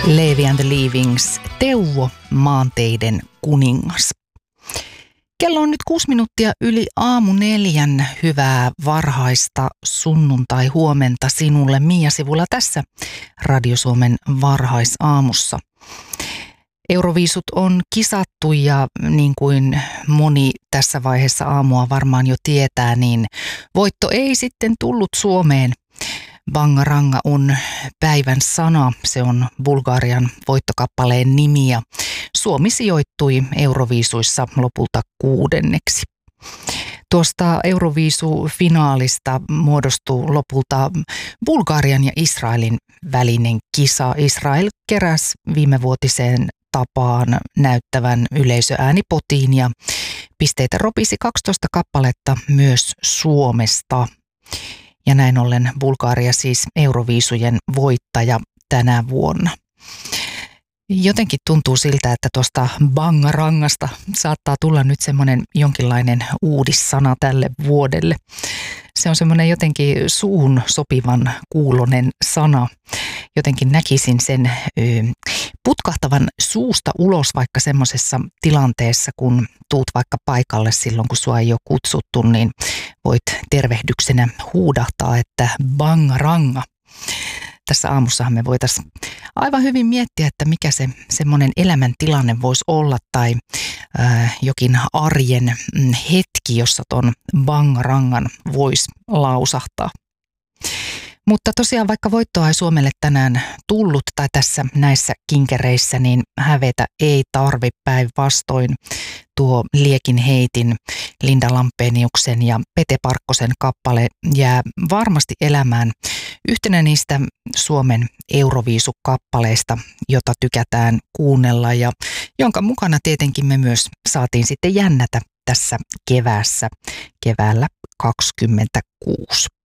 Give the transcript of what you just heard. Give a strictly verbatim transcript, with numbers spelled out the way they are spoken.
Levi and the Leavings, Teuvo, maanteiden kuningas. Kello on nyt kuusi minuuttia yli aamu neljän. Hyvää varhaista sunnuntai-huomenta sinulle, Mia Sivulla tässä Radio Suomen varhaisaamussa. Euroviisut on kisattu ja niin kuin moni tässä vaiheessa aamua varmaan jo tietää, niin voitto ei sitten tullut Suomeen. Bangaranga on päivän sana, se on Bulgarian voittokappaleen nimi ja Suomi sijoittui Euroviisuissa lopulta kuudenneksi. Tuosta Euroviisufinaalista muodostuu lopulta Bulgarian ja Israelin välinen kisa. Israel keräsi viimevuotiseen tapaan näyttävän yleisöäänipotiin ja pisteitä ropisi kaksitoista kappaletta myös Suomesta. Ja näin ollen Bulgaria siis Euroviisujen voittaja tänä vuonna. Jotenkin tuntuu siltä, että tuosta bangarangasta saattaa tulla nyt semmoinen jonkinlainen uudissana tälle vuodelle. Se on semmoinen jotenkin suun sopivan kuulonen sana. Jotenkin näkisin sen ö, putkahtavan suusta ulos vaikka semmoisessa tilanteessa, kun tuut vaikka paikalle silloin, kun sua ei ole kutsuttu, niin voit tervehdyksenä huudahtaa, että bangaranga. Tässä aamussahan me voitaisiin aivan hyvin miettiä, että mikä se semmoinen elämäntilanne voisi olla tai äh, jokin arjen hetki, jossa ton bangarangan voisi lausahtaa. Mutta tosiaan vaikka voittoa ei Suomelle tänään tullut tai tässä näissä kinkereissä, niin hävetä ei tarvi, päinvastoin. Tuo Liekin heitin, Linda Lampeniuksen ja Pete Parkkosen kappale jää varmasti elämään yhtenä niistä Suomen Euroviisukappaleista, jota tykätään kuunnella ja jonka mukana tietenkin me myös saatiin sitten jännätä tässä keväässä, keväällä kaksikymmentäkuusi.